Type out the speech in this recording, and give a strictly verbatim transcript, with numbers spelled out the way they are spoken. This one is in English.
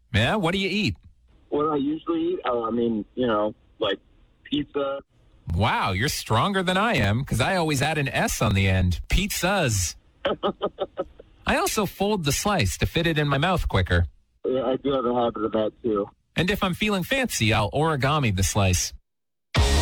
Yeah? What do you eat? What do I usually eat? Oh, I mean, you know, like pizza. Wow, you're stronger than I am because I always add an S on the end. Pizzas. I also fold the slice to fit it in my mouth quicker. Yeah, I do have a habit of that, too. And if I'm feeling fancy, I'll origami the slice.